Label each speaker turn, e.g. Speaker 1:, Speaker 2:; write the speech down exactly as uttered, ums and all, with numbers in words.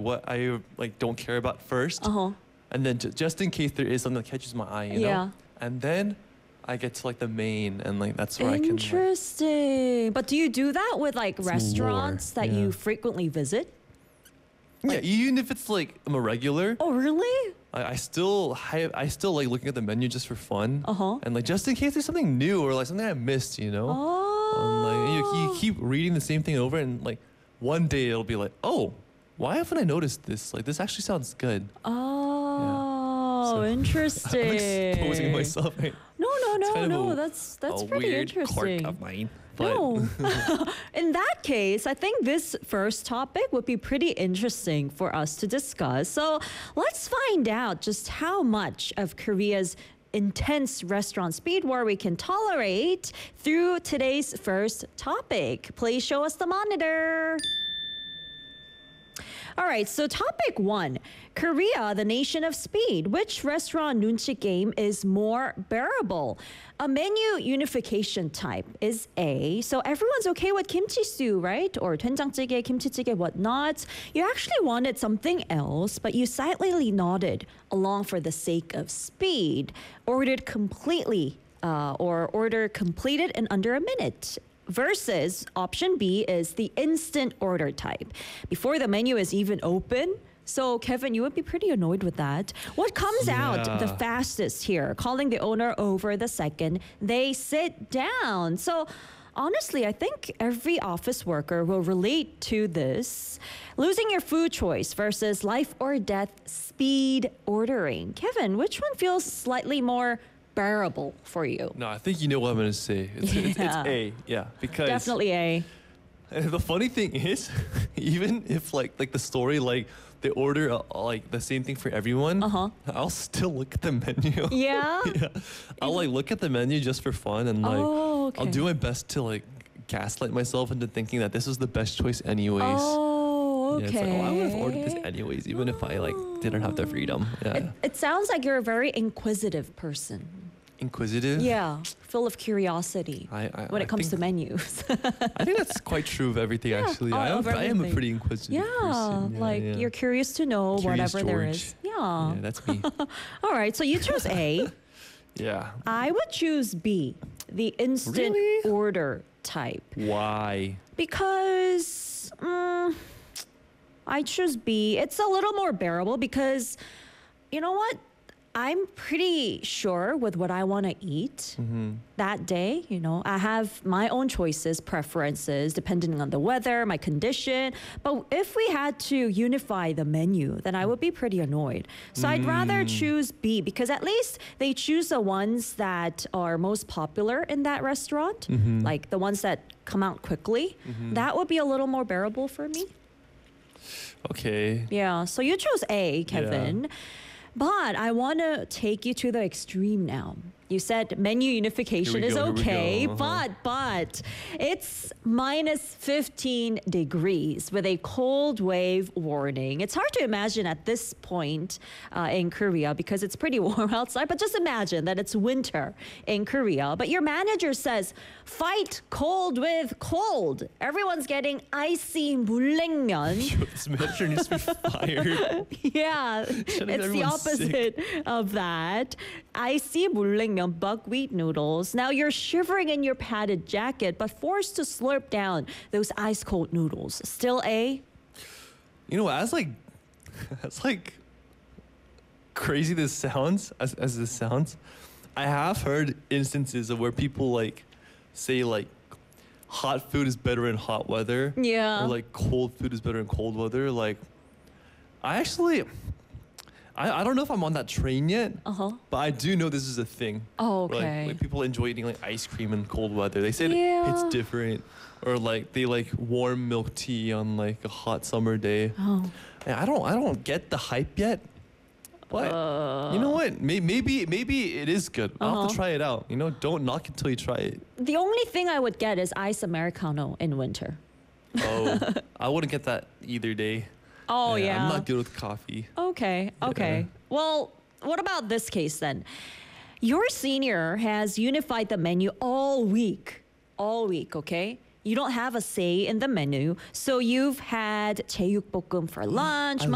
Speaker 1: what I like don't care about first,
Speaker 2: Uh-huh.
Speaker 1: and then ju- just in case there is something that catches my eye, you
Speaker 2: Yeah.
Speaker 1: know, and then I get to like the main, and like that's where I can. Like,
Speaker 2: Interesting. But do you do that with like
Speaker 1: more,
Speaker 2: restaurants that
Speaker 1: yeah.
Speaker 2: you frequently visit?
Speaker 1: yeah, even if it's like I'm a regular,
Speaker 2: Oh, really?
Speaker 1: I, I still I, I still like looking at the menu just for fun,
Speaker 2: Uh-huh.
Speaker 1: and like just in case there's something new or like something I missed, you know. Um, like you, you
Speaker 2: Oh.
Speaker 1: keep reading the same thing over, and like one day it'll be like, oh, why haven't I noticed this? Like this actually sounds good.
Speaker 2: Oh,
Speaker 1: So,
Speaker 2: interesting.
Speaker 1: I'm exposing myself. Right?
Speaker 2: No, no, no,
Speaker 1: kind of
Speaker 2: no.
Speaker 1: a-
Speaker 2: that's that's
Speaker 1: a
Speaker 2: pretty
Speaker 1: weird
Speaker 2: interesting.
Speaker 1: quirk of mine. But
Speaker 2: No. In that case, I think this first topic would be pretty interesting for us to discuss. So let's find out just how much of Korea's intense restaurant speed war we can tolerate through today's first topic. Please show us the monitor. All right, so topic one, Korea, the nation of speed. Which restaurant nunchi game is more bearable? A menu unification type is A. So everyone's okay with kimchi stew, right? Or 된장찌개, kimchi-jjigae, whatnot. You actually wanted something else, but you silently nodded along for the sake of speed. Ordered completely uh, or order completed in under a minute. Versus option B is the instant order type. Before the menu is even open. So Kevin, you would be pretty annoyed with that. What comes out the
Speaker 1: Yeah.
Speaker 2: fastest here? Calling the owner over the second they sit down. So honestly, I think every office worker will relate to this. Losing your food choice versus life or death speed ordering. Kevin, which one feels slightly more bearable for you?
Speaker 1: no, I think you know what I'm gonna say. It's, it's,
Speaker 2: Yeah.
Speaker 1: it's A, yeah, because
Speaker 2: Definitely A.
Speaker 1: And the funny thing is, even if like like the story like they order uh, like the same thing for everyone,
Speaker 2: Uh-huh.
Speaker 1: I'll still look at the menu.
Speaker 2: Yeah?
Speaker 1: yeah, I'll like look at the menu just for fun, and like
Speaker 2: Oh,
Speaker 1: I'll
Speaker 2: okay.
Speaker 1: do my best to like gaslight myself into thinking that this is the best choice anyways.
Speaker 2: Oh,
Speaker 1: Yeah,
Speaker 2: okay.
Speaker 1: it's like, oh, I would have ordered this anyways, even if I like didn't have the freedom. Yeah,
Speaker 2: It, it sounds like you're a very inquisitive person.
Speaker 1: inquisitive.
Speaker 2: Yeah, full of curiosity
Speaker 1: I, I,
Speaker 2: when
Speaker 1: I
Speaker 2: it comes to
Speaker 1: think,
Speaker 2: menus.
Speaker 1: I think that's quite true of everything.
Speaker 2: Yeah,
Speaker 1: actually,
Speaker 2: of-
Speaker 1: I am,
Speaker 2: of
Speaker 1: I am a
Speaker 2: everything.
Speaker 1: pretty inquisitive
Speaker 2: yeah,
Speaker 1: person. Yeah,
Speaker 2: like
Speaker 1: yeah.
Speaker 2: you're curious to know
Speaker 1: Curious
Speaker 2: whatever there
Speaker 1: George.
Speaker 2: is. Yeah.
Speaker 1: Yeah, that's me.
Speaker 2: All right, so you chose A.
Speaker 1: Yeah.
Speaker 2: I would choose B, the instant
Speaker 1: Really?
Speaker 2: order type.
Speaker 1: Why?
Speaker 2: Because mm, I choose B. It's a little more bearable because, you know what? I'm pretty sure with what I want to eat that day. You know, I have my own choices, preferences, depending on the weather, my condition. But if we had to unify the menu, then I would be pretty annoyed. So I'd rather choose B because at least they choose the ones that are most popular in that restaurant, like the ones that come out quickly. That would be a little more bearable for me.
Speaker 1: Okay.
Speaker 2: Yeah, so you chose A, Kevin. But I want to take you to the extreme now. You said menu unification
Speaker 1: Here we
Speaker 2: is
Speaker 1: go, here we
Speaker 2: okay,
Speaker 1: go, uh-huh.
Speaker 2: but but it's minus fifteen degrees with a cold wave warning. It's hard to imagine at this point uh, in Korea because it's pretty warm outside, but just imagine that it's winter in Korea. But your manager says, fight cold with cold. Everyone's getting icy 물냉면.
Speaker 1: Yo, this manager needs to be fired.
Speaker 2: Yeah,
Speaker 1: Shutting
Speaker 2: it's the
Speaker 1: everyone sick.
Speaker 2: opposite of that. Icy 물냉면 buckwheat noodles. Now you're shivering in your padded jacket, but forced to slurp down those ice cold noodles. Still A?
Speaker 1: You know, as like, as like crazy this sounds, as as this sounds, I have heard instances of where people like say like hot food is better in hot weather.
Speaker 2: Yeah.
Speaker 1: Or like cold food is better in cold weather. Like, I actually, I, I don't know if I'm on that train yet.
Speaker 2: Uh-huh.
Speaker 1: But I do know this is a thing.
Speaker 2: Oh,
Speaker 1: Where,
Speaker 2: okay.
Speaker 1: Like, like people enjoy eating like ice cream in cold weather. They say that
Speaker 2: Yeah.
Speaker 1: it's different, or like they like warm milk tea on like a hot summer day.
Speaker 2: Oh.
Speaker 1: And I don't, I don't get the hype yet. But
Speaker 2: Uh.
Speaker 1: you know what? May- Maybe, maybe it is good. I'll have
Speaker 2: Uh-huh.
Speaker 1: to try it out. You know, don't knock it till you try it.
Speaker 2: The only thing I would get is ice Americano in winter.
Speaker 1: Oh, I wouldn't get that either day.
Speaker 2: Oh, yeah.
Speaker 1: I'm not good with coffee.
Speaker 2: Okay, okay. Well, what about this case then? Your senior has unified the menu all week. All week, okay? You don't have a say in the menu. So you've had 제육볶음 for lunch,
Speaker 1: I